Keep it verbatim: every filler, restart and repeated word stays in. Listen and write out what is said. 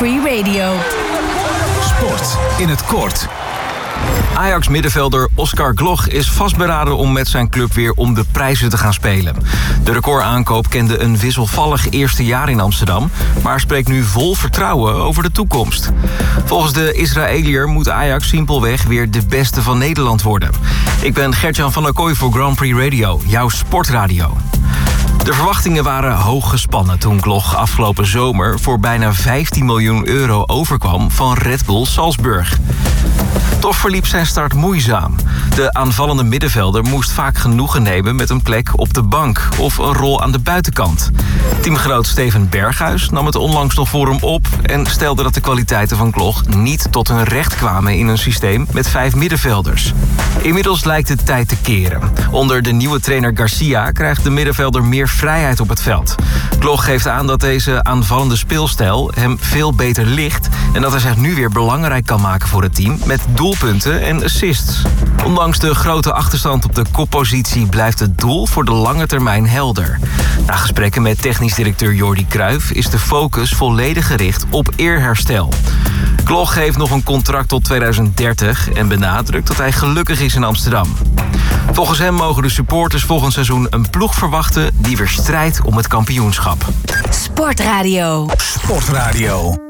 Free Radio. Sport in het kort. Ajax-middenvelder Oscar Gloch is vastberaden om met zijn club weer om de prijzen te gaan spelen. De recordaankoop kende een wisselvallig eerste jaar in Amsterdam, maar spreekt nu vol vertrouwen over de toekomst. Volgens de Israëliër moet Ajax simpelweg weer de beste van Nederland worden. Ik ben Gert-Jan van der Kooi voor Grand Prix Radio, jouw sportradio. De verwachtingen waren hoog gespannen toen Gloch afgelopen zomer voor bijna vijftien miljoen euro overkwam van Red Bull Salzburg. Toch verliep zijn start moeizaam. De aanvallende middenvelder moest vaak genoegen nemen met een plek op de bank of een rol aan de buitenkant. Teamgenoot Steven Berghuis nam het onlangs nog voor hem op en stelde dat de kwaliteiten van Gloch niet tot hun recht kwamen in een systeem met vijf middenvelders. Inmiddels lijkt het tijd te keren. Onder de nieuwe trainer Garcia krijgt de middenvelder meer vrijheid op het veld. Gloch geeft aan dat deze aanvallende speelstijl hem veel beter ligt en dat hij zich nu weer belangrijk kan maken voor het team met doelpunten en assists. Ondanks de grote achterstand op de koppositie blijft het doel voor de lange termijn helder. Na gesprekken met technisch directeur Jordi Cruijff is de focus volledig gericht op eerherstel. Gloch heeft nog een contract tot tweeduizend dertig en benadrukt dat hij gelukkig is in Amsterdam. Volgens hem mogen de supporters volgend seizoen een ploeg verwachten die weer strijdt om het kampioenschap. Sportradio. Sportradio.